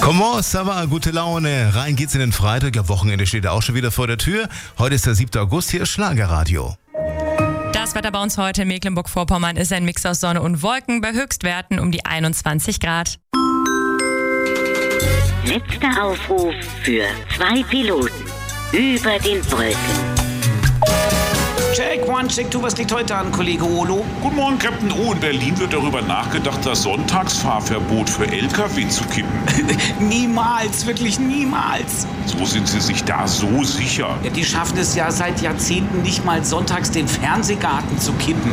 Comment ça va? Gute Laune. Rein geht's in den Freitag. Ja, Wochenende steht auch schon wieder vor der Tür. Heute ist der 7. August. Hier ist Schlagerradio. Das Wetter bei uns heute in Mecklenburg-Vorpommern ist ein Mix aus Sonne und Wolken bei Höchstwerten um die 21 Grad. Letzter Aufruf für 2 Piloten über den Wolken. Check, 1, check 2, was liegt heute an, Kollege Olo? Guten Morgen, Captain O. In Berlin wird darüber nachgedacht, das Sonntagsfahrverbot für LKW zu kippen. Niemals, wirklich niemals. So sind Sie sich da so sicher? Ja, die schaffen es ja seit Jahrzehnten nicht mal sonntags den Fernsehgarten zu kippen.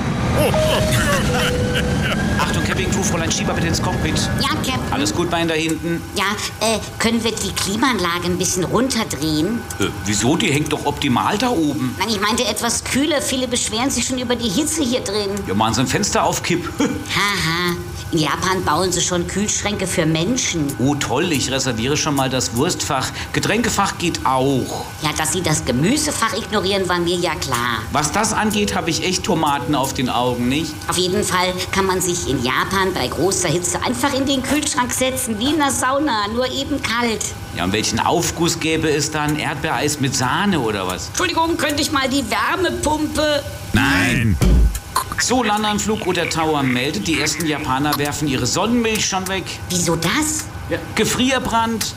Achtung, Campingcrew, Fräulein Schieber bitte ins Cockpit. Ja, Captain. Alles gut, Bein da hinten? Ja, können wir die Klimaanlage ein bisschen runterdrehen? Wieso? Die hängt doch optimal da oben. Nein, ich meinte etwas kühler. Viele beschweren sich schon über die Hitze hier drin. Ja, machen Sie ein Fenster auf Kipp. Haha. In Japan bauen sie schon Kühlschränke für Menschen. Oh, toll, ich reserviere schon mal das Wurstfach. Getränkefach geht auch. Ja, dass sie das Gemüsefach ignorieren, war mir ja klar. Was das angeht, habe ich echt Tomaten auf den Augen, nicht? Auf jeden Fall kann man sich in Japan bei großer Hitze einfach in den Kühlschrank setzen, wie in einer Sauna, nur eben kalt. Ja, und welchen Aufguss gäbe es dann? Erdbeereis mit Sahne oder was? Entschuldigung, könnte ich mal die Wärmepumpe? Nein! So, Landanflug oder Tower meldet, die ersten Japaner werfen ihre Sonnenmilch schon weg. Wieso das? Ja, Gefrierbrand.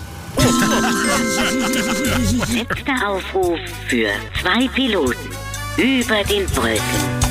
Letzter Aufruf für 2 Piloten über den Wolken.